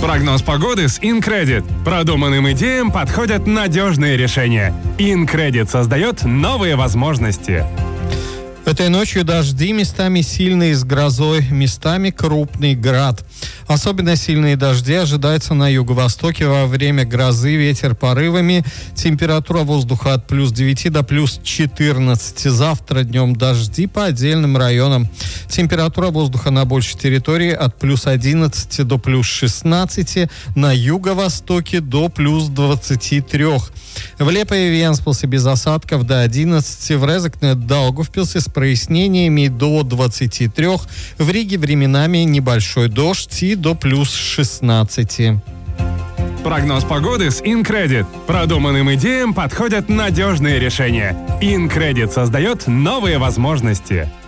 Прогноз погоды с InCredit. Продуманным идеям подходят надежные решения. InCredit создает новые возможности. Этой ночью дожди, местами сильные с грозой, местами крупный град. Особенно сильные дожди ожидаются на юго-востоке во время грозы, ветер порывами. Температура воздуха от плюс 9 до плюс 14. Завтра днем дожди по отдельным районам. Температура воздуха на большей территории от плюс 11 до плюс 16. На юго-востоке до плюс 23. В Лепое и Венспилсе без осадков до 11. В Резекне, Даугавпилсе с прояснениями до 23. В Риге временами небольшой дождь и до плюс 16. Прогноз погоды с InCredit. Продуманным идеям подходят надежные решения. InCredit создает новые возможности.